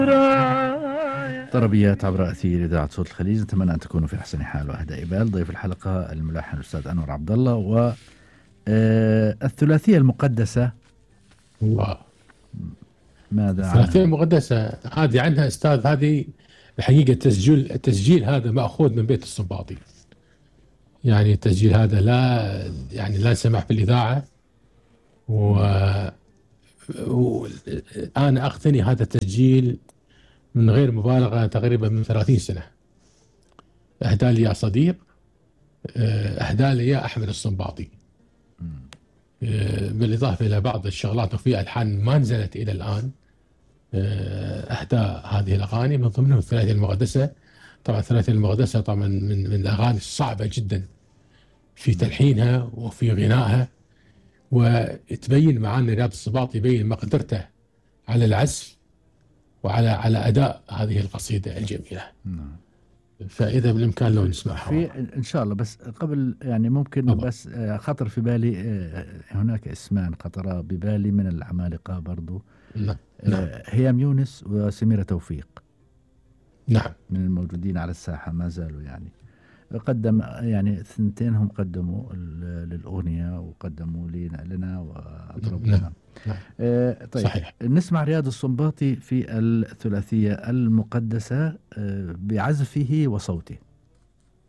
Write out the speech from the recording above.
طربيات عبر أثير إذاعة صوت الخليج. نتمنى أن تكونوا في أحسن حال وأهدى بال. ضيف الحلقة الملحن الأستاذ أنور عبد الله. والثلاثية المقدسة الله. ماذا الثلاثية عنها؟ المقدسة هذه عندها أستاذ، هذه الحقيقة التسجيل هذا مأخوذ من بيت السنباطي. يعني التسجيل هذا لا سمح في الإذاعة، وأنا أقتني هذا التسجيل من غير مبالغة تقريبا من 30 سنة. أهدى لي يا صديق، أهدى لي يا أحمد السنباطي، بالإضافة إلى بعض الشغلات وفي ألحان ما نزلت إلى الآن. أهدى هذه الأغاني من ضمنهم الثلاثية المقدسة. طبعا الثلاثية المقدسة طبعا من الأغاني الصعبة جدا في تلحينها وفي غنائها، وتبين معاني رياض السنباطي، يبين مقدرته على العزف وعلى أداء هذه القصيدة الجميلة. فإذا بالإمكان لو نسمعها في إن شاء الله. بس قبل يعني ممكن طبعا. بس خطر في بالي، هناك اسمان خطر ببالي من العمالقة برضو. نعم. هيام يونس وسميرة توفيق. نعم. من الموجودين على الساحة ما زالوا يعني. قدم يعني ثنتينهم قدموا للأغنية وقدموا لنا وأطربوا نعم. لنا. نعم. طيب صحيح. نسمع رياض السنباطي في الثلاثية المقدسة بعزفه وصوته.